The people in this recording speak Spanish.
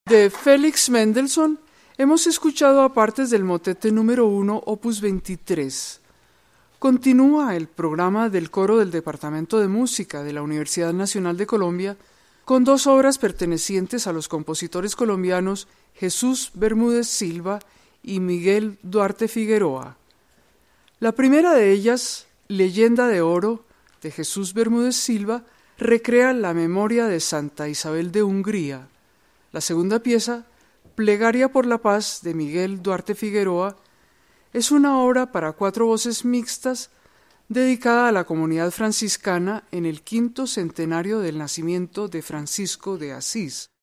De Félix Mendelssohn hemos escuchado a partes del motete número 1, opus 23. Continúa el programa del coro del Departamento de Música de la Universidad Nacional de Colombia con dos obras pertenecientes a los compositores colombianos Jesús Bermúdez Silva y Miguel Duarte Figueroa. La primera de ellas, Leyenda de Oro, de Jesús Bermúdez Silva, recrea la memoria de Santa Isabel de Hungría. La segunda pieza, Plegaria por la Paz, de Miguel Duarte Figueroa, es una obra para cuatro voces mixtas dedicada a la comunidad franciscana en el 5º centenario del nacimiento de Francisco de Asís.